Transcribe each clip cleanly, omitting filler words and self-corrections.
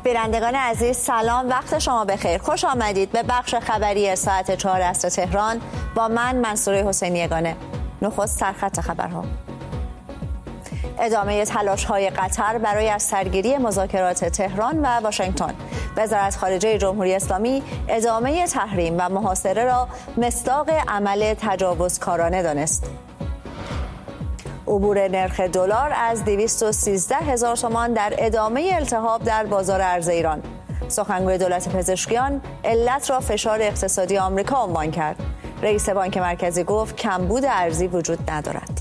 بینندگان عزیز سلام، وقت شما بخیر. خوش آمدید به بخش خبری ساعت 4 عصر تهران با من منصوره حسینی یگانه. نخست سرخط خبرها. ادامه تلاش‌های قطر برای از سرگیری مذاکرات تهران و واشنگتن. وزارت خارجه جمهوری اسلامی ادامه تحریم و محاصره را مصداق عمل تجاوزکارانه دانست. عبور نرخ دلار از 213,000 تومان در ادامه التهاب در بازار ارز ایران. سخنگوی دولت پزشکیان علت را فشار اقتصادی آمریکا عنوان کرد. رئیس بانک مرکزی گفت کمبود ارزی وجود ندارد.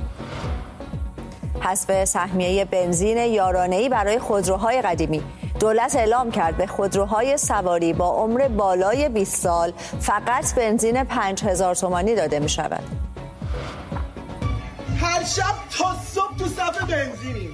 حذف سهمیه بنزین یارانه‌ای برای خودروهای قدیمی. دولت اعلام کرد به خودروهای سواری با عمر بالای 20 سال فقط بنزین 5,000 تومانی داده می شود. هر شب تا صبح تو صف بنزینیم.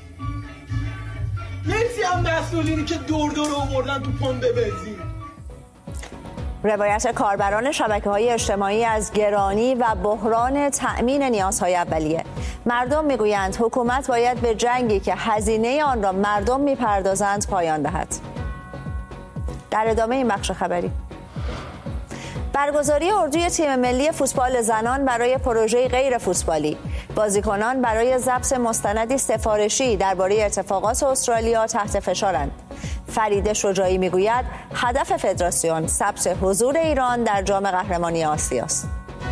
مرسی هم مسئولینی که دور آوردن تو پمپ بنزین. روایت کاربران شبکه‌های اجتماعی از گرانی و بحران تأمین نیازهای اولیه. مردم میگویند حکومت باید به جنگی که هزینه آن را مردم میپردازند پایان دهد. در ادامه این بخش خبری، برگزاری اردوی تیم ملی فوتبال زنان برای پروژه غیر فوتبالی. بازیکنان برای ضبط مستندی سفارشی درباره اتفاقات استرالیا تحت فشارند. فرید شجاعی میگوید هدف فدراسیون ثبت حضور ایران در جام قهرمانی آسیا است.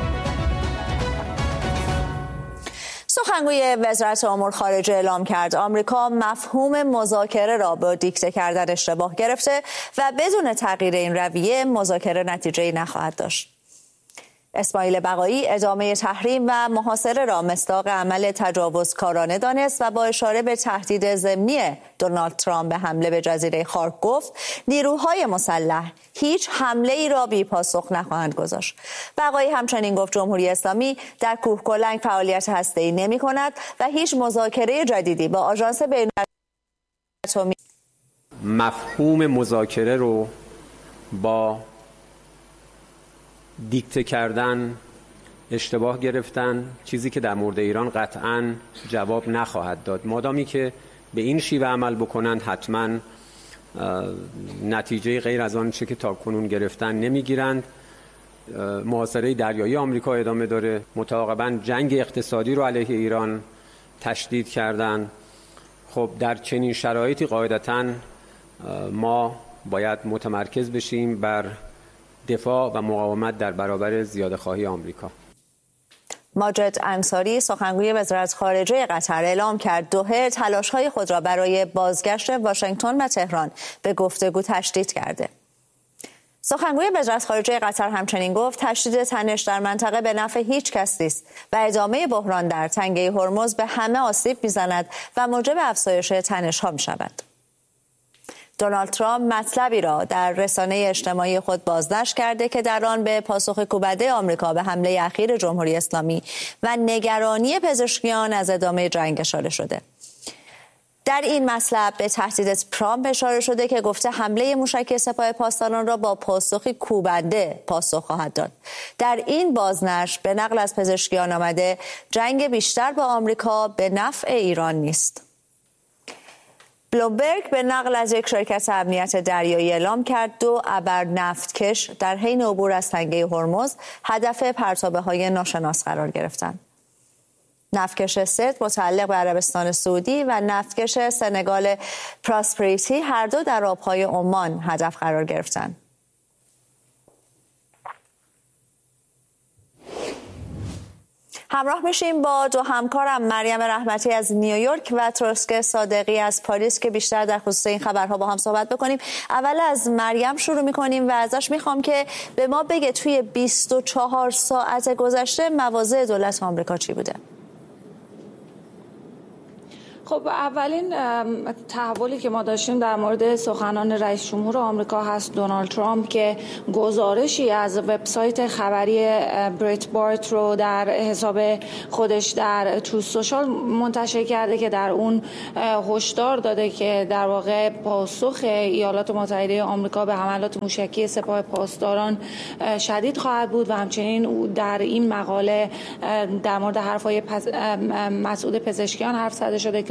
سخنگوی وزارت امور خارجه اعلام کرد آمریکا مفهوم مذاکره را با دیکته کردن اشتباه گرفته و بدون تغییر این رویه مذاکره نتیجه‌ای نخواهد داشت. اسماعیل بقایی ادامه تحریم و محاصره را مصداق عمل تجاوزکارانه دانست و با اشاره به تهدید ضمنی دونالد ترامپ به حمله به جزیره خارک گفت نیروهای مسلح هیچ حمله ای را بی پاسخ نخواهند گذاشت. بقایی همچنین گفت جمهوری اسلامی در کوهکلنگ فعالیت هسته‌ای نمی‌کند و هیچ مذاکره جدیدی با آژانس بین‌المللی مفهوم مذاکره رو با دیکته کردن اشتباه گرفتن، چیزی که در مورد ایران قطعاً جواب نخواهد داد. مادامی که به این شیوه عمل بکنند حتماً نتیجه غیر از آن چه که تاکنون گرفتن نمیگیرند. محاصره دریایی آمریکا ادامه داره. متعاقباً جنگ اقتصادی رو علیه ایران تشدید کردن. خب در چنین شرایطی قاعدتاً ما باید متمرکز بشیم بر دفاع و مقاومت در برابر زیاده‌خواهی آمریکا. ماجد انصاری سخنگوی وزارت خارجه قطر اعلام کرد دوحه تلاش‌های خود را برای بازگشت واشنگتن و تهران به گفتگو تشدید کرده. سخنگوی وزارت خارجه قطر همچنین گفت تشدید تنش در منطقه به نفع هیچ کس نیست و ادامه بحران در تنگه هرمز به همه آسیب می‌زند و موجب افزایش تنش‌ها می‌شود. دونالد ترامپ مطلبی را در رسانه اجتماعی خود بازنشر کرده که در آن به پاسخ کوبنده آمریکا به حمله اخیر جمهوری اسلامی و نگرانی پزشکیان از ادامه جنگ اشاره شده. در این مطلب به تهدید ترامپ اشاره شده که گفته حمله موشکی سپاه پاسداران را با پاسخی کوبنده پاسخ خواهد داد. در این بازنشر به نقل از پزشکیان آمده جنگ بیشتر با آمریکا به نفع ایران نیست. بلومبرگ به نقل از یک شرکت امنیت دریایی اعلام کرد 2 ابر نفتکش در حین عبور از تنگه هرمز هدف پرتابه‌های ناشناس قرار گرفتند. نفتکش سرد متعلق به عربستان سعودی و نفتکش سنگال پراسپریتی هر دو در آبهای عمان هدف قرار گرفتند. همراه میشیم با 2 همکارم مریم رحمتی از نیویورک و ترسک صادقی از پاریس که بیشتر در خصوص این خبرها با هم صحبت بکنیم. اول از مریم شروع میکنیم و ازش میخوام که به ما بگه توی 24 ساعت گذشته مواضع دولت آمریکا چی بوده؟ خب اولین تحولی که ما داشتیم در مورد سخنان رئیس جمهور آمریکا هست دونالد ترامپ که گزارشی از وبسایت خبری بریت بارت رو در حساب خودش در تروث سوشال منتشر کرده که در اون هشدار داده که در واقع پاسخ ایالات متحده آمریکا به حملات موشکی سپاه پاسداران شدید خواهد بود و همچنین در این مقاله در مورد حرفای مسعود پزشکیان حرف زده شده که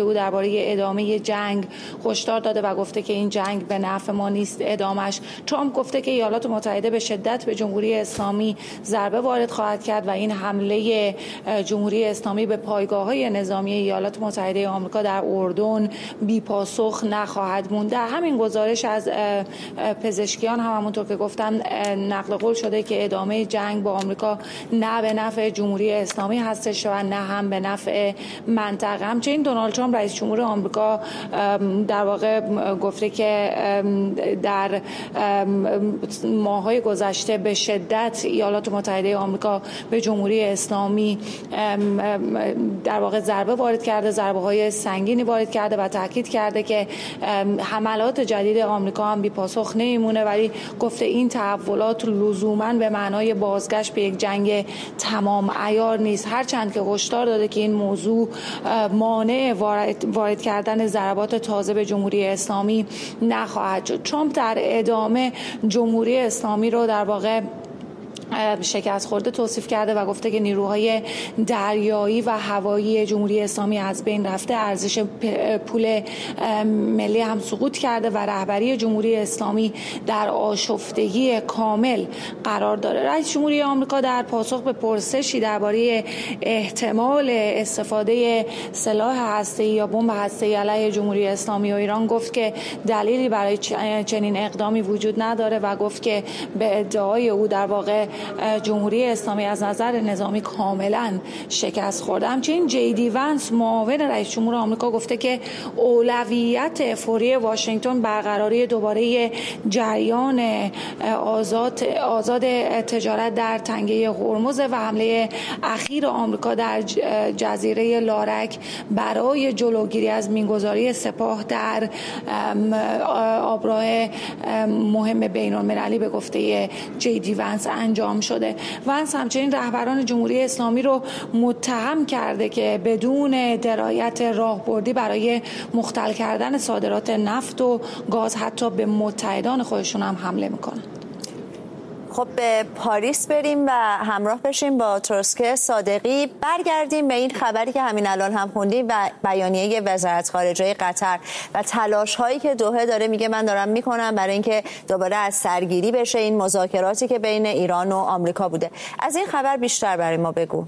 او درباره ادامه جنگ هشدار داده و گفته که این جنگ به نفع ما نیست ادامش. ترامپ گفته که ایالات متحده به شدت به جمهوری اسلامی ضربه وارد خواهد کرد و این حمله جمهوری اسلامی به پایگاه‌های نظامی ایالات متحده آمریکا در اردن بی‌پاسخ نخواهد موند. در همین گزارش از پزشکیان هم همونطور که گفتم نقل قول شده که ادامه جنگ با آمریکا نه به نفع جمهوری اسلامی هستش و نه هم به نفع منطقه. همچنین دونالد ترامپ رئیس جمهور آمریکا در واقع گفته که در ماه‌های گذشته به شدت ایالات متحده آمریکا به جمهوری اسلامی در واقع ضربه وارد کرده، ضربه‌های سنگینی وارد کرده و تاکید کرده که حملات جدید آمریکا هم بی‌پاسخ نمیمونه، ولی گفته این تحولات لزوماً به معنای بازگشت به یک جنگ تمام عیار نیست، هرچند که هشدار داده که این موضوع مانع وارد کردن ضربات تازه به جمهوری اسلامی نخواهد شد. ترامپ در ادامه جمهوری اسلامی رو در واقع شکست خورده توصیف کرده و گفته که نیروهای دریایی و هوایی جمهوری اسلامی از بین رفته، ارزش پول ملی هم سقوط کرده و رهبری جمهوری اسلامی در آشفتگی کامل قرار داره. رئیس جمهوری آمریکا در پاسخ به پرسشی درباره احتمال استفاده سلاح هسته‌ای یا بمب هسته‌ای علیه جمهوری اسلامی و ایران گفت که دلیلی برای چنین اقدامی وجود نداره و گفت که به ادعای او در واقع جمهوری اسلامی از نظر نظامی کاملا شکست خورده. همچنین جی ونس معاون رئیس جمهور آمریکا گفته که اولویت فوری واشنگتن برقراری دوباره جریان آزاد تجارت در تنگه هرمز و حمله اخیر آمریکا در جزیره لارک برای جلوگیری از مینگذاری سپاه در آبراه مهم بین‌المللی به گفته جی ونس انجام شده. ونس همچنین رهبران جمهوری اسلامی رو متهم کرده که بدون درایت راهبردی برای مختل کردن صادرات نفت و گاز حتی به متحدان خودشون هم حمله میکنن. خب به پاریس بریم و همراه بشیم با ترسکه صادقی. برگردیم به این خبری که همین الان هم خوندیم و بیانیه وزارت خارجه قطر و تلاش هایی که دوحه داره، میگه من دارم میکنم برای اینکه دوباره از سرگیری بشه این مذاکراتی که بین ایران و آمریکا بوده. از این خبر بیشتر برای ما بگو.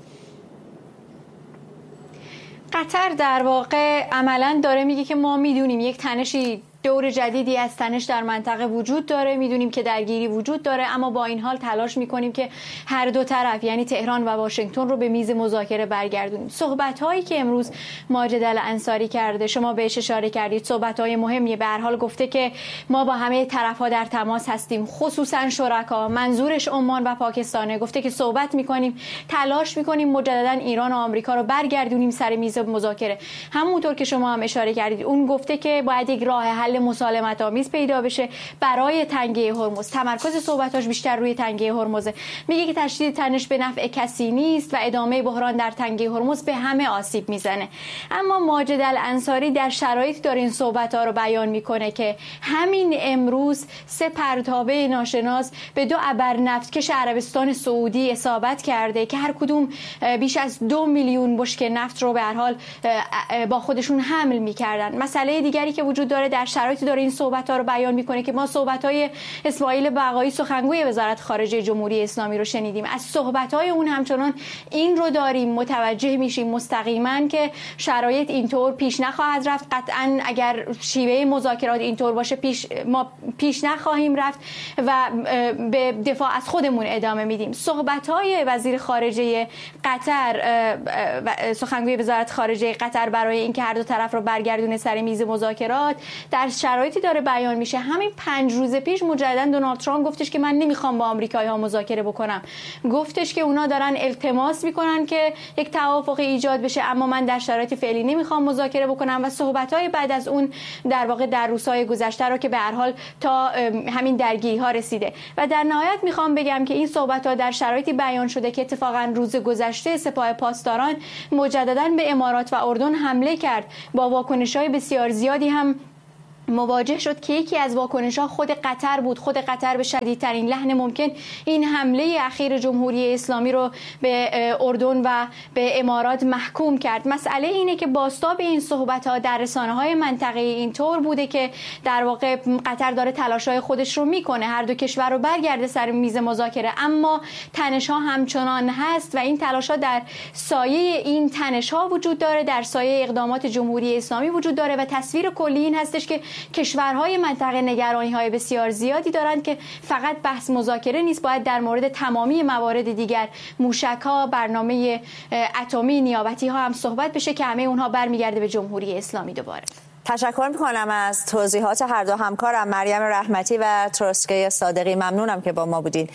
قطر در واقع عملاً داره میگه که ما میدونیم یک تنشی، دور جدیدی از تنش در منطقه وجود داره، میدونیم که درگیری وجود داره، اما با این حال تلاش میکنیم که هر دو طرف یعنی تهران و واشنگتن رو به میز مذاکره برگردونیم. صحبت‌هایی که امروز ماجد الانصاری کرده، شما بهش اشاره کردید، صحبت‌های مهمیه. به هر حال گفته که ما با همه طرف‌ها در تماس هستیم، خصوصا شرکا، منظورش عمان و پاکستانه. گفته که صحبت میکنیم، تلاش میکنیم مجددا ایران و آمریکا رو برگردونیم سر میز مذاکره. همونطور که شما هم اشاره کردید، اون گفته که باید یک راه حل مسالمت آمیز پیدا بشه برای تنگه هرمز. تمرکز صحبتاش بیشتر روی تنگه هرمز. میگه که تشدید تنش به نفع کسی نیست و ادامه بحران در تنگه هرمز به همه آسیب میزنه. اما ماجد الانصاری در شرایطی داره این صحبت‌ها رو بیان میکنه که همین امروز 3 پرتابه ناشناس به 2 ابرنفتکش عربستان سعودی اصابت کرده که هر کدوم بیش از 2 میلیون بشکه نفت رو به هر حال با خودشون حمل میکردن. مسئله دیگری که وجود داره، در شرایطی داره این صحبت‌ها رو بیان میکنه که ما صحبت‌های اسماعیل بقایی سخنگوی وزارت خارجه جمهوری اسلامی رو شنیدیم. از صحبت‌های اون همچنان این رو داریم متوجه میشیم مستقیما که شرایط اینطور پیش نخواهد رفت. قطعاً اگر شیوه مذاکرات اینطور باشه ما پیش نخواهیم رفت و به دفاع از خودمون ادامه میدیم. صحبت‌های وزیر خارجه قطر، سخنگوی وزارت خارجه قطر برای اینکه هر دو طرف رو برگردونه سر میز مذاکرات در شرایطی داره بیان میشه. همین 5 روز پیش مجددا دونالد ترامپ گفتش که من نمیخوام با آمریکایی‌ها مذاکره بکنم. گفتش که اونا دارن التماس میکنن که یک توافقی ایجاد بشه، اما من در شرایط فعلی نمیخوام مذاکره بکنم. و صحبت‌های بعد از اون در واقع در روزهای گذشته رو که به هر حال تا همین درگیری‌ها رسیده. و در نهایت میخوام بگم که این صحبت‌ها در شرایطی بیان شده که اتفاقا روز گذشته سپاه پاسداران مجددا به امارات و اردن حمله کرد، با واکنش‌های بسیار زیادی هم مواجه شد که یکی از واکنش‌ها خود قطر بود. خود قطر به شدیدترین لحن ممکن این حمله اخیر جمهوری اسلامی رو به اردن و به امارات محکوم کرد. مسئله اینه که بازتاب این صحبت‌ها در رسانه‌های منطقه‌ای اینطور بوده که در واقع قطر داره تلاش‌های خودش رو میکنه هر دو کشور رو برگرده سر میز مذاکره، اما تنش‌ها همچنان هست و این تلاش‌ها در سایه این تنش‌ها وجود داره، در سایه اقدامات جمهوری اسلامی وجود داره و تصویر کلی این هستش که کشورهای منطقه نگرانی‌های بسیار زیادی دارند که فقط بحث مذاکره نیست، باید در مورد تمامی موارد دیگر، موشک‌ها، برنامه اتمی، نیابتی‌ها هم صحبت بشه که همه اونها برمیگرده به جمهوری اسلامی. دوباره تشکر می‌کنم از توضیحات هر دو همکارم، مریم رحمتی و تروسکه صادقی. ممنونم که با ما بودین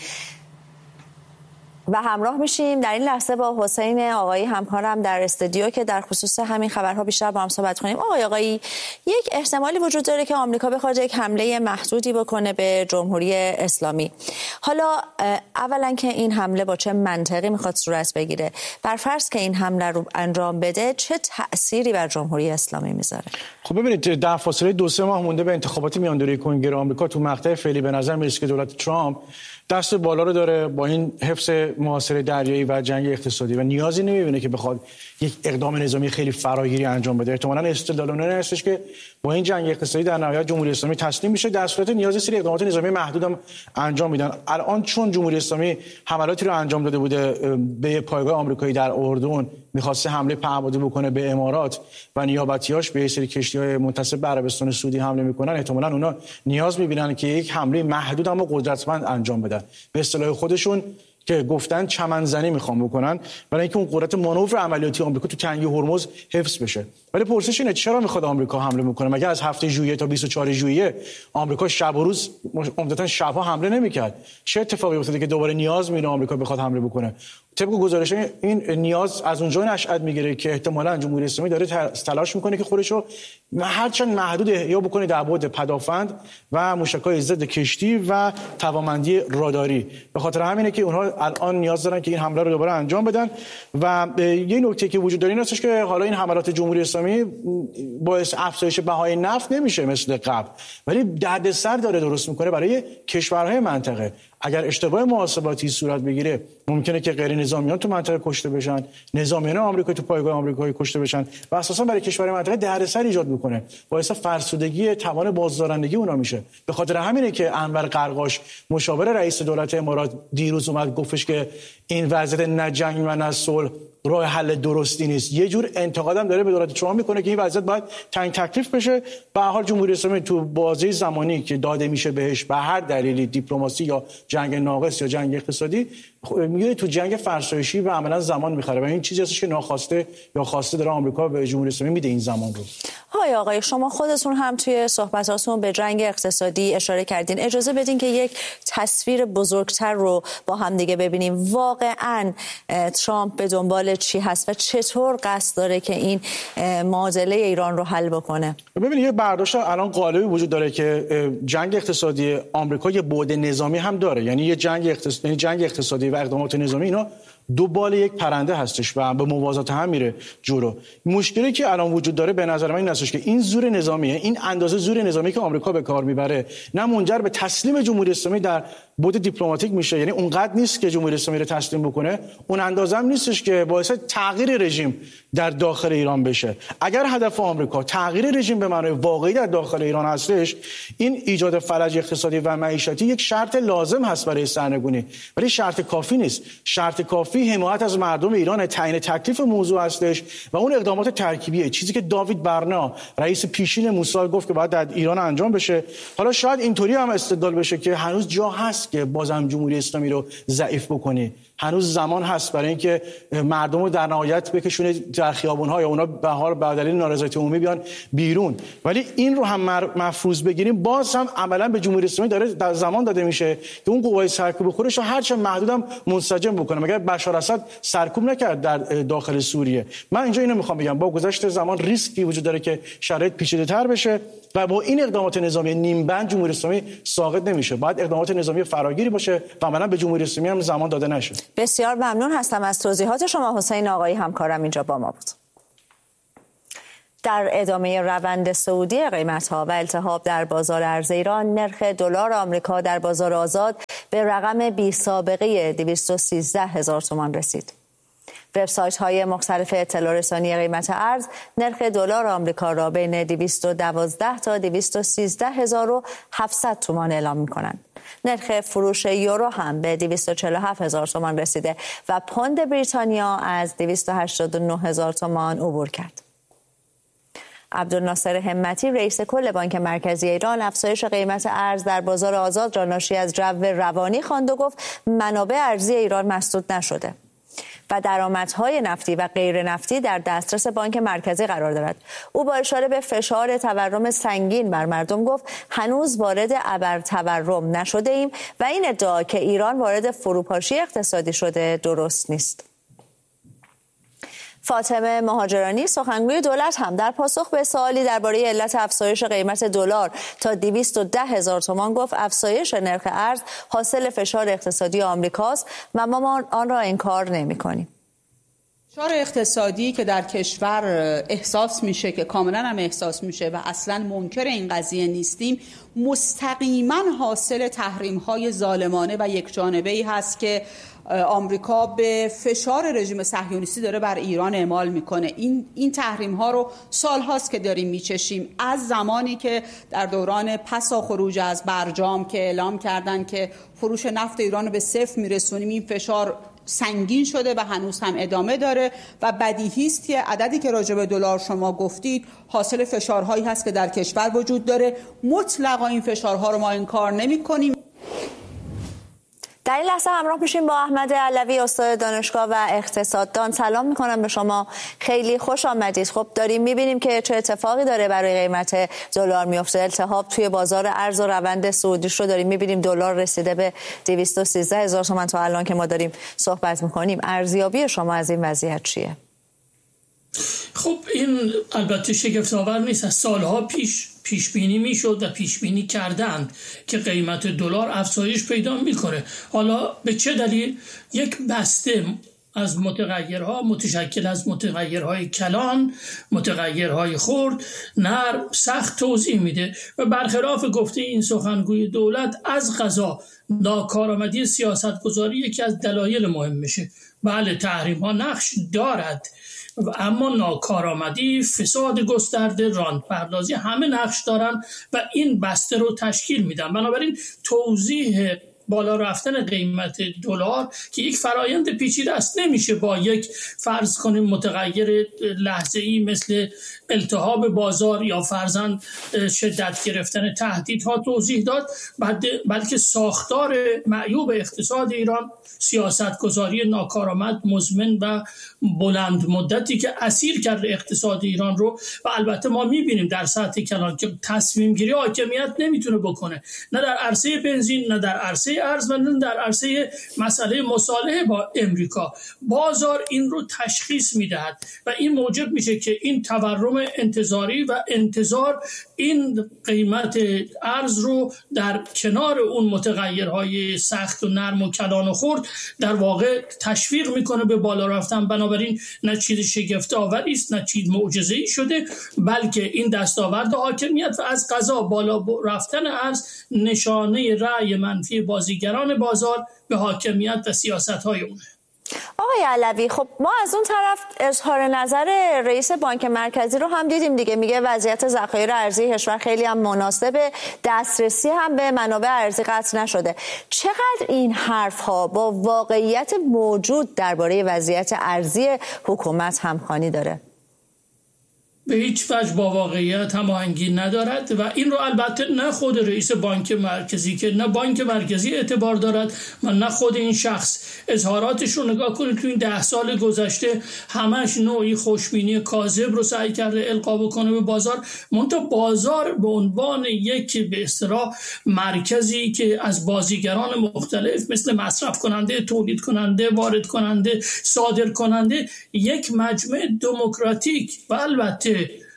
و همراه میشیم در این لحظه با حسین آقایی همکارم در استودیو که در خصوص همین خبرها بیشتر با هم صحبت کنیم. آقایی، یک احتمالی وجود داره که آمریکا بخواد یک حمله محدودی بکنه به جمهوری اسلامی. حالا اولا که این حمله با چه منطقی میخواد صورت بگیره؟ بر فرض که این حمله رو انجام بده چه تأثیری بر جمهوری اسلامی میذاره؟ خب ببینید، در فاصله 2-3 ماه مونده به انتخابات میاندوره کنگره آمریکا، تو مقطع فعلی به نظر میرسه که دولت ترامپ دست بالا رو داره با این حفظ محاصره دریایی و جنگ اقتصادی و نیازی نمیبینه که بخواد یک اقدام نظامی خیلی فراگیری انجام بده. احتمالاً استدلال اون هستش که با این جنگ اقتصادی در نهایت جمهوری اسلامی تسلیم میشه، در صورت نیاز سری اقدامات نظامی محدود هم انجام میدن. الان چون جمهوری اسلامی حملاتی رو انجام داده بوده به پایگاه آمریکایی در اردن، می‌خواسته حمله پهپادی بکنه به امارات و نیابتیاش به سری کشتی‌های منتسب به عربستان سعودی حمله میکنن، احتمالاً اونا نیاز می‌بینن که یک حمله محدود اما قدرتمند انجام بدن. به اصطلاح خودشون که گفتن چمن زنی میخوام بکنن برای اینکه اون قدرت مانور عملیاتی آمریکا تو تنگه هرمز حفظ بشه. ولی پرسش اینه چرا میخواد آمریکا حمله میکنه؟ مگه از هفته ژوئیه تا 24 ژوئیه آمریکا شب و روز عمدتاً شبها حمله نمیکرد؟ چه اتفاقی افتاده که دوباره نیاز میره آمریکا بخواد حمله بکنه؟ طبق گزارش این نیاز از اونجا نشأت میگیره که احتمالاً جمهوری اسلامی داره تلاش میکنه که خودش رو هرچند محدود یا بکنه در بعد پدافند و موشک‌های ضد کشتی و توانمندی راداری. به خاطر همینه که اونها الان نیاز دارن که این حمله رو دوباره انجام بدن و یه نکته که وجود داره این هستش که حالا این حملات جمهوری اسلامی باعث افزایش بهای نفت نمیشه مثل قبل، ولی دردسر داره درست میکنه برای کشورهای منطقه. اگر اشتباه محاسباتی صورت بگیره ممکنه که غیر نظامیان تو منطقه کشته بشن، نظامیان آمریکایی تو پایگاه آمریکایی کشته بشن و اساسا برای کشورهای منطقه دردسر ایجاد میکنه، باعث فرسودگی توان بازدارندگی اونا میشه. به خاطر همینه که انور قرقاش مشاور رئیس دولت امارات دیروز اومد گفتش که این وضعیت نه جنگ و نه صلح راه حل درستی نیست. یه جور انتقادم داره به دولت ترامپ میکنه که این وضعیت باید تعیین تکلیف بشه. به هر حال جمهوری اسلامی تو بازه زمانی که داده میشه بهش به هر دلیلی، دیپلماسی یا جنگ ناقص یا جنگ اقتصادی، میگه تو جنگ فرسایشی و عملا زمان میخره و این چیزی هستش که ناخواسته یا خواسته داره آمریکا به جمهوری اسلامی میده این زمان رو. های آقای، شما خودتون هم توی صحبتاتون به جنگ اقتصادی اشاره کردین. اجازه بدین که یک تصویر بزرگتر رو با هم دیگه ببینیم. واقعاً ترامپ به دنبال چی هست و چطور قصد داره که این معادله ایران رو حل بکنه؟ ببینید یه برداشت الان غالبی وجود داره که جنگ اقتصادی آمریکا یه بعد نظامی هم داره، یعنی یه جنگ اقتصادی و اقدامات نظامی اینا دو بال یک پرنده هستش و به موازات هم میره جلو. مشکلی که الان وجود داره به نظر من این هستش که این زور نظامیه، این اندازه زور نظامی که آمریکا به کار میبره نه منجر به تسلیم جمهوری اسلامی در بعد دیپلماتیک میشه، یعنی اونقدر نیست که جمهوری اسلامی رو تسلیم بکنه، اون اندازه هم نیستش که باعث تغییر رژیم در داخل ایران بشه. اگر هدف آمریکا تغییر رژیم به معنای واقعی در داخل ایران هستش، این ایجاد فلج اقتصادی و معیشتی یک شرط لازم هست برای سرنگونی، ولی شرط کافی نیست. شرط کافی حمایت از مردم ایران، تعیین تکلیف موضوع هستش و اون اقدامات ترکیبیه، چیزی که داوید برنا رئیس پیشین موساد گفت که باید در ایران انجام بشه. حالا شاید اینطوری هم استدلال بشه که هنوز جا هست که بازم جمهوری اسلامی رو ضعیف بکنی، هنوز زمان هست برای اینکه مردم رو در نهایت بکشونه در خیابون‌ها یا اونا به حال به دلیل نارضایتی عمومی بیان بیرون. ولی این رو هم مفروض بگیریم، باز هم عملاً به جمهوری اسلامی داره در زمان داده میشه که اون قوای سرکوب خودش رو هرچند محدودم منسجم بکنه. مگر بشار اسد سرکوب نکرد در داخل سوریه؟ من اینجا اینو میخوام بگم، با گذشت زمان ریسکی وجود داره که شرایط پیچیده‌تر بشه و با این اقدامات نظامی نیمبند جمهوری اسلامی ساقط نمیشه. باید اقدامات نظامی فراگیری باشه و عملاً به جمهوری اسلامی هم زمان داده نشه. بسیار ممنون هستم از توضیحات شما. حسین آقایی همکارم اینجا با ما بود. در ادامه روند صعودی قیمت‌ها و التهاب در بازار ارز ایران، نرخ دلار آمریکا در بازار آزاد به رقم بی‌سابقه 213,000 تومان رسید. وبسایت‌های مختلف اطلاع رسانی قیمت ارز نرخ دلار آمریکا را بین 212 تا 213,700 تومان اعلام می‌کنند. نرخ فروش یورو هم به 247,000 تومان رسیده و پوند بریتانیا از 289,000 تومان عبور کرد. عبدالناصر همتی رئیس کل بانک مرکزی ایران افزایش قیمت ارز در بازار آزاد را ناشی از جو روانی خواند و گفت منابع ارزی ایران مسدود نشده و درآمدهای نفتی و غیر نفتی در دسترس بانک مرکزی قرار دارد. او با اشاره به فشار تورم سنگین بر مردم گفت هنوز وارد ابرتورم نشده ایم و این ادعا که ایران وارد فروپاشی اقتصادی شده درست نیست. فاطمه مهاجرانی سخنگوی دولت هم در پاسخ به سوالی درباره علت افزایش قیمت دلار تا 210,000 تومان گفت افزایش نرخ ارز حاصل فشار اقتصادی آمریکاست و ما آن را انکار نمی‌کنیم. فشار اقتصادی که در کشور احساس میشه که کاملا هم احساس میشه و اصلا منکر این قضیه نیستیم، مستقیما حاصل تحریم‌های ظالمانه و یکجانبه‌ای هست که آمریکا به فشار رژیم صهیونیستی داره بر ایران اعمال میکنه. این تحریم ها رو سال هاست که داریم میچشیم، از زمانی که در دوران پسا خروج از برجام که اعلام کردن که فروش نفت ایران رو به صفر میرسونیم. این فشار سنگین شده و هنوز هم ادامه داره و بدیهی است که عددی که راجع به دلار شما گفتید حاصل فشارهایی هست که در کشور وجود داره. مطلقا این فشارها رو ما انکار نمی‌کنیم. در این لحظه همراه میشیم با احمد علوی استاد دانشگاه و اقتصاددان. سلام میکنم به شما، خیلی خوش آمدید. خب داریم میبینیم که چه اتفاقی داره برای قیمت دلار میفته. التهاب توی بازار ارز و روند صعودیش رو داریم میبینیم. دلار رسیده به 213,000 تومان تا الان که ما داریم صحبت میکنیم. ارزیابی شما از این وضعیت چیه؟ خب این البته شگفت‌آور نیست. از سالها پیش بینی میشد و پیش بینی کردند که قیمت دلار افزایش پیدا میکنه. حالا به چه دلیل؟ یک بسته از متغیرها متشکل از متغیرهای کلان، متغیرهای خرد، نرم، سخت توضیح میده و برخلاف گفته این سخنگوی دولت از قضا ناکارآمدی سیاستگذاری یکی از دلایل مهم میشه. بله تحریم ها نقش دارد، اما ناکارآمدی، فساد گسترده، راندپردازی همه نقش دارن و این بسته رو تشکیل میدن. بنابراین توضیح بالا رفتن قیمت دلار که یک فرایند پیچیده است، نمیشه با یک فرض کنیم متغیر لحظه‌ای مثل التهاب بازار یا فرضاً شدت گرفتن تهدیدها توضیح داد، بلکه ساختار معیوب اقتصاد ایران، سیاستگذاری ناکارآمد، مزمن و بلند مدتی که اسیر کرده اقتصاد ایران رو. و البته ما میبینیم در سطح کلان که تصمیم گیری حاکمیت نمیتونه بکنه، نه در عرصه بنزین، نه در عرصه ارز و نه در عرصه مسئله مصالحه با امریکا. بازار این رو تشخیص میدهد و این موجب میشه که این تورم انتظاری و انتظار این قیمت ارز رو در کنار اون متغیرهای سخت و نرم و کلان و خرد در واقع تشویق میکنه به بالا رفتن. بنابراین نه چیز شگفت آوری است، نه چیز معجزه‌ای شده، بلکه این دستاورد حاکمیت و از قضا بالا رفتن ارز نشانه رأی منفی بازیگران بازار به حاکمیت و سیاست‌های اونه. آقای علوی، خب ما از اون طرف اظهار نظر رئیس بانک مرکزی رو هم دیدیم دیگه، میگه وضعیت ذخایر ارزی کشور خیلی هم مناسبه، دسترسی هم به منابع ارزی قطع نشده. چقدر این حرف ها با واقعیت موجود درباره وضعیت ارزی حکومت همخوانی داره؟ به هیچ وجه با واقعیت هماهنگی ندارد و این رو البته نه خود رئیس بانک مرکزی که نه بانک مرکزی اعتبار دارد و نه خود این شخص. اظهاراتش رو نگاه کنید تو این 10 سال گذشته همش نوعی خوشبینی کاذب رو سعی کرده القا بکنه به بازار. منتها بازار به عنوان یک به اصطلاح مرکزی که از بازیگران مختلف مثل مصرف کننده، تولید کننده، وارد کننده، صادر کننده، یک مجمع دموکراتیک و البته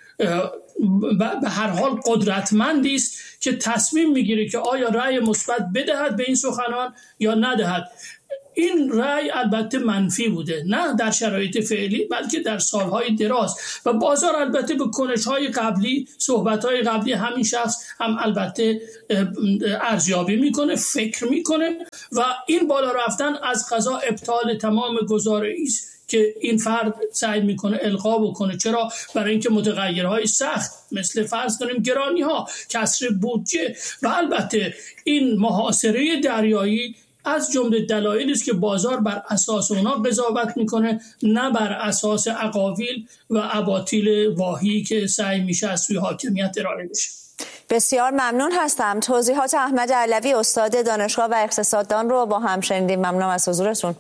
به هر حال قدرتمندی است که تصمیم میگیره که آیا رأی مثبت بدهد به این سخنان یا ندهد. این رأی البته منفی بوده، نه در شرایط فعلی بلکه در سالهای دراز، و بازار البته به کنش‌های قبلی، صحبت‌های قبلی همین شخص هم البته ارزیابی میکنه، فکر میکنه و این بالا رفتن از قضا ابطال تمام گزاره‌ای است که این فرد سعی میکنه القا بکنه. چرا؟ برای اینکه متغیرهای سخت مثل فرض کنیم گرانی‌ها، کسر بودجه و البته این محاصره دریایی از جمله دلایلی است که بازار بر اساس اونا قضاوت میکنه، نه بر اساس اقاویل و اباطیل واهی که سعی میشه از سوی حاکمیت ارائه بشه. بسیار ممنون هستم. توضیحات احمد علوی استاد دانشگاه و اقتصاددان رو با هم شنیدیم. ممنونم از حضورتون.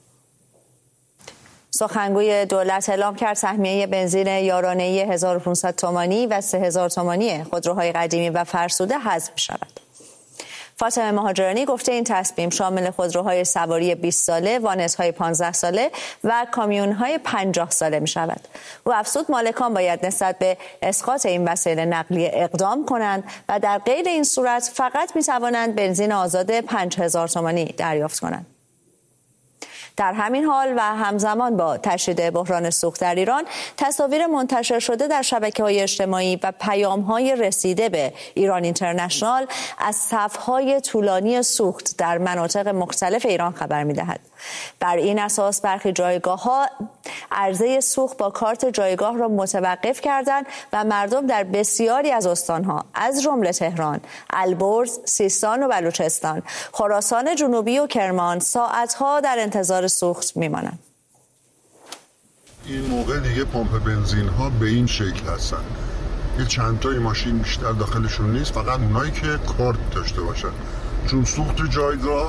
سخنگوی دولت اعلام کرد سهمیه بنزین یارانه‌ای 1500 تومانی و 3000 تومانی خودروهای قدیمی و فرسوده حذف شود. فاطمه مهاجرانی گفته این تصمیم شامل خودروهای سواری 20 ساله، وانت‌های 15 ساله و کامیون‌های 50 ساله می شود. او افزود مالکان باید نسبت به اسقاط این وسایل نقلیه اقدام کنند و در غیر این صورت فقط می توانند بنزین آزاد 5000 تومانی دریافت کنند. در همین حال و همزمان با تشدید بحران سوخت در ایران، تصاویر منتشر شده در شبکه‌های اجتماعی و پیام‌های رسیده به ایران اینترنشنال از صف‌های طولانی سوخت در مناطق مختلف ایران خبر می‌دهد. بر این اساس برخی جایگاه‌ها عرضه سوخت با کارت جایگاه را متوقف کردند و مردم در بسیاری از استان‌ها از جمله تهران، البرز، سیستان و بلوچستان، خراسان جنوبی و کرمان ساعت‌ها در انتظار سوخت می‌مانند. این موقع دیگه پمپ بنزین ها به این شکل هستن، یه چند تای ماشین بیشتر داخلشون نیست، فقط اونایی که کارت داشته باشن، چون سوخت جایگاه،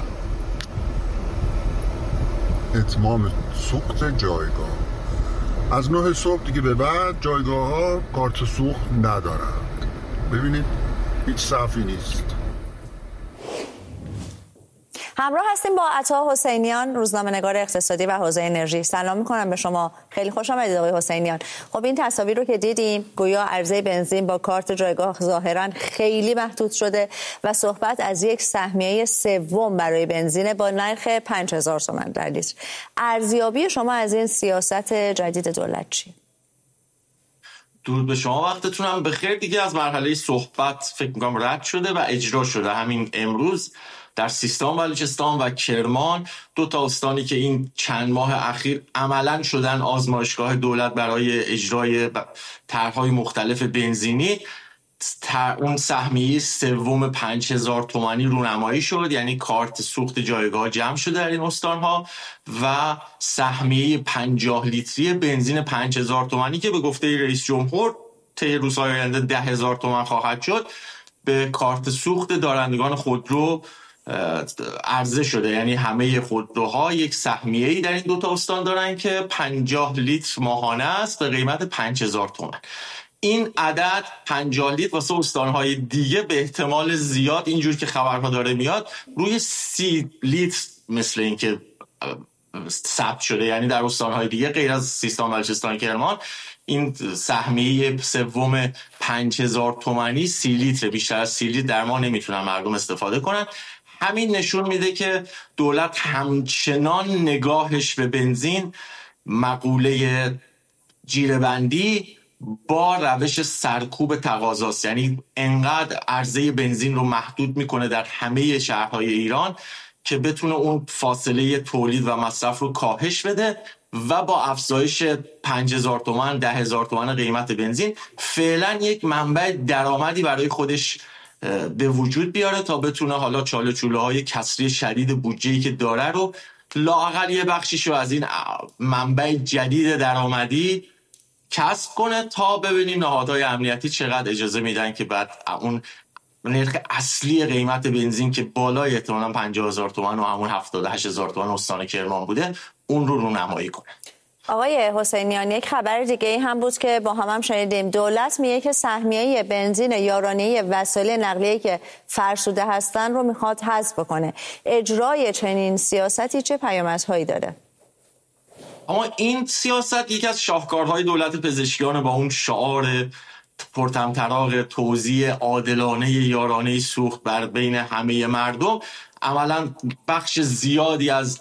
اتمام سوخت جایگاه از 9 صبح دیگه به بعد جایگاه ها کارت سوخت ندارن. ببینید هیچ صفی نیست. همراه هستیم با عطا حسینیان، روزنامه‌نگار اقتصادی و حوزه انرژی. سلام می‌کنم به شما. خیلی خوش آمدید آقای حسینیان. خب این تصاویر رو که دیدیم، گویا عرضه بنزین با کارت جایگاه ظاهراً خیلی محدود شده و صحبت از یک سهمیه سوم برای بنزین با نرخ 5000 تومان در لیتر. ارزیابی شما از این سیاست جدید دولت چیه؟ درود به شما، وقتتونم بخیر. دیگه از مرحله صحبت فکر می‌کنم رد شده و اجرا شده. همین امروز در سیستان، بلوچستان و کرمان، 2 استانی که این چند ماه اخیر عملاً شدن آزمایشگاه دولت برای اجرای طرح‌های مختلف بنزینی، اون سهمیه سوم 5000 تومانی رونمایی شد، یعنی کارت سوخت جایگاه جمع شده در این استان‌ها و سهمیه 50 لیتری بنزین 5000 تومانی که به گفته رئیس جمهور طی روزهای آینده 10000 تومان خواهد شد به کارت سوخت دارندگان خودرو عرضه شده. یعنی همه خودروها یک سهمیه‌ای در این 2 استان دارن که 50 لیتر ماهانه است به قیمت 5000 تومان. این عدد 50 لیتر واسه استان‌های دیگه به احتمال زیاد اینجور که خبرها داره میاد روی 30 لیتر مثل این که ثبت شده. یعنی در استان‌های دیگه غیر از سیستان، بلوچستان، کرمان این سهمیه سوم 5000 تومانی 30 لیتر، بیشتر از 30 لیتر در ماه نمیتونن مردم استفاده کنن. همین نشون میده که دولت همچنان نگاهش به بنزین مقوله جیره‌بندی با روش سرکوب تقاضاست. یعنی انقدر عرضه بنزین رو محدود میکنه در همه شهرهای ایران که بتونه اون فاصله تولید و مصرف رو کاهش بده و با افزایش 5000 تومان 10000 تومان قیمت بنزین فعلا یک منبع درآمدی برای خودش به وجود بیاره تا بتونه حالا چاله چوله های کسری شدید بودجه‌ای که داره رو لااقل یه بخشیشو از این منبع جدید درآمدی کسب کنه تا ببینیم نهادهای امنیتی چقدر اجازه میدن که بعد اون نرخ اصلی قیمت بنزین که بالای احتمالاً 50000 تومان و همون 78000 تومان استان کرمان بوده اون رو رونمایی کنه. آقای حسینیان، یک خبر دیگه هم بود که با هم شنیدیم. دولت میگه که سهمیه بنزین یارانه‌ای وسایل نقلیه‌ای که فرسوده هستن رو میخواد حذف بکنه. اجرای چنین سیاستی چه پیامدهایی داره؟ اما این سیاست یکی از شاهکارهای دولت پزشکیان با اون شعار پرطمطراق توزیع عادلانه یارانه سوخت بر بین همه مردم عملا بخش زیادی از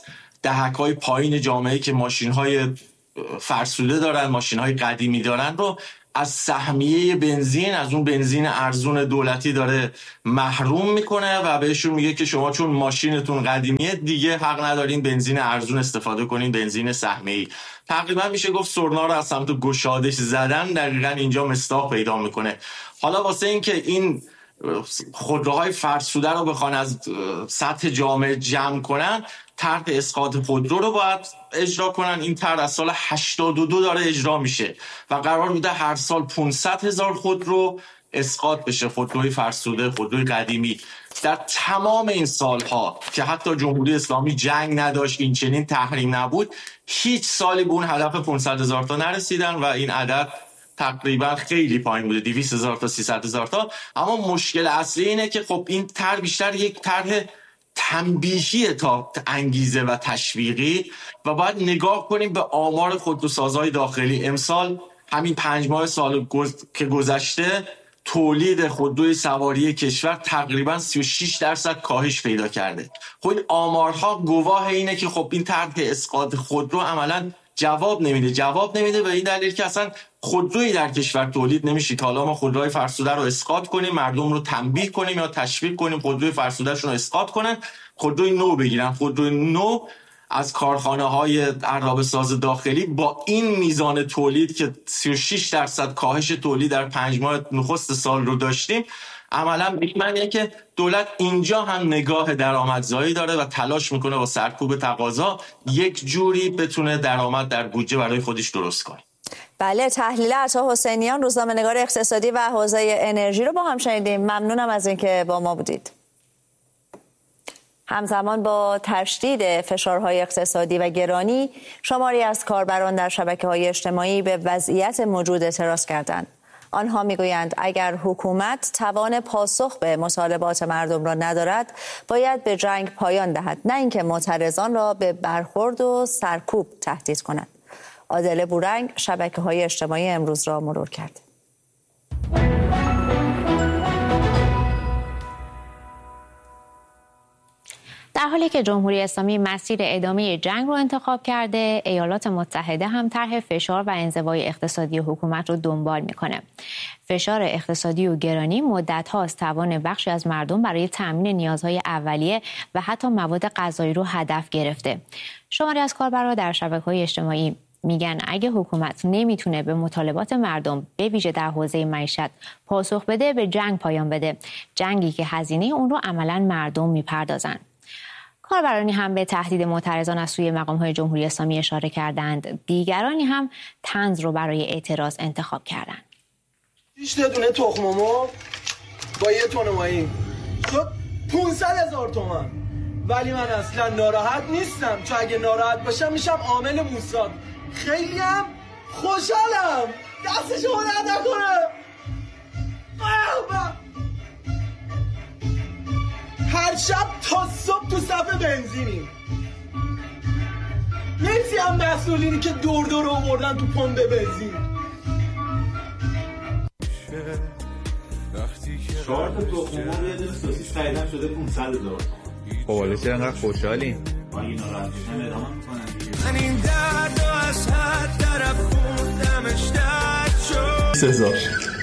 دهک‌های پایین جامعه که ماشین‌های فرسوده دارن، ماشین‌های قدیمی دارن رو از سهمیه بنزین، از اون بنزین ارزون دولتی داره محروم میکنه و بهشون میگه که شما چون ماشینتون قدیمیه دیگه حق ندارین بنزین ارزون استفاده کنین، بنزین سهمیه‌ای. تقریبا میشه گفت سرنا رو از سمت گشادش زدن دقیقاً اینجا مصداق پیدا میکنه. حالا واسه این که این خودروهای فرسوده رو بخوان از سطح جامعه جمع کنن، طرح اسقاط خودرو رو باید اجرا کنن. این طرح از سال 82 داره اجرا میشه و قرار بوده هر سال 500,000 خودرو اسقاط بشه، خودروی فرسوده، خودروی قدیمی. در تمام این سالها که حتی جمهوری اسلامی جنگ نداشت، این چنین تحریم نبود، هیچ سالی به اون هدف 500,000 تا نرسیدن و این عدد تقریبا خیلی پایین بوده، 200,000 تا 300,000 تا. اما مشکل اصلی اینه که خب این طرح بیشتر یک طرح تنبیهی تا انگیزه و تشویقی و باید نگاه کنیم به آمار خودروسازهای داخلی. امسال همین 5 ماه سال که گذشته تولید خودروی سواری کشور تقریبا 36% کاهش پیدا کرده. خب این آمارها گواه اینه که خب این طرح اسقاط خودرو عملاً جواب نمیده و این دلیل که اصلا خودرویی در کشور تولید نمیشه. حالا ما خودروهای فرسوده رو اسقاط کنیم، مردم رو تنبیه کنیم یا تشویق کنیم خودروی فرسوده‌شون رو اسقاط کنن، خودروی نو بگیرن. خودروی نو از کارخانه‌های عرابه ساز داخلی با این میزان تولید که 36% کاهش تولید در 5 ماه نخست سال رو داشتیم، عملا معنیه که دولت اینجا هم نگاه درآمدزایی داره و تلاش میکنه با سرکوب تقاضا یک جوری بتونه درآمد در بودجه برای خودش درست کنه. بله، تحلیل عطا حسینیان، روزنامه‌نگار اقتصادی و حوزه انرژی رو با هم شنیدیم. ممنونم از اینکه با ما بودید. همزمان با تشدید فشارهای اقتصادی و گرانی، شماری از کاربران در شبکه‌های اجتماعی به وضعیت موجود اعتراض کردند. آنها میگویند اگر حکومت توان پاسخ به مطالبات مردم را ندارد، باید به جنگ پایان دهد، نه اینکه معترضان را به برخورد و سرکوب تهدید کند. عادل بورنگ شبکه‌های اجتماعی امروز را مرور کرد. در حالی که جمهوری اسلامی مسیر ادامه جنگ رو انتخاب کرده، ایالات متحده هم طرح فشار و انزوای اقتصادی حکومت رو دنبال میکنه. فشار اقتصادی و گرانی مدت هاست توان بخشی از مردم برای تامین نیازهای اولیه و حتی مواد غذایی رو هدف گرفته. شماری از کاربران در شبکه‌های اجتماعی میگن اگه حکومت نمیتونه به مطالبات مردم به ویژه در حوزه معیشت پاسخ بده، به جنگ پایان بده، جنگی که هزینه اون رو عملاً مردم میپردازن. کاربرانی هم به تهدید معترضان از سوی مقام‌های جمهوری اسلامی اشاره کردند. دیگرانی هم طنز رو برای اعتراض انتخاب کردند. 6 دونه تخم مرغ با یه تن ماهی شد 500,000 تومان. ولی من اصلا ناراحت نیستم، چون اگه ناراحت باشم میشم عامل موساد. خیلی هم خوشحالم. دست شما درد نکنه. هر شب تا صبح تو صف بنزینیم. مرسی هم مسئولینی که دور دور آوردن تو پمپ بنزین. 4 تا تخم مرغ یه دونه سوسیس خریدم شده 500,000 تومان. خب حالا چرا انقدر خوشحالین؟ ما اینا رو ازشون ادامه میکنن. من این درد و از حد طرف خوندمش درد شد. 3000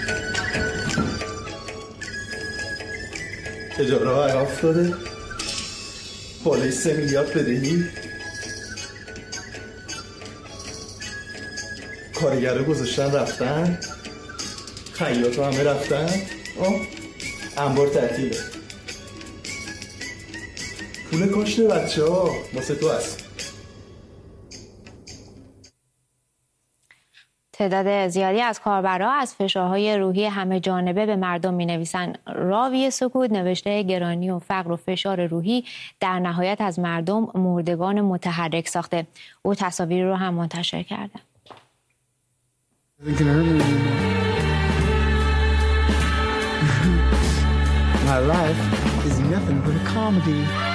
اجاره ها عراف داده، بالای 3 میلیارد بدهی، کارگره گذاشتن رفتن، خیاط رو همه رفتن، انبار تعطیله. پول کاشت بچه ها واسه تو هست. تعداد زیادی از کاربران از فشارهای روحی همه جانبه به مردم می‌نویسند. راوی سکوت نوشته گرانی و فقر و فشار روحی در نهایت از مردم مردگان متحرک ساخته. او تصاویر رو هم منتشر کرده. My life is nothing but a comedy.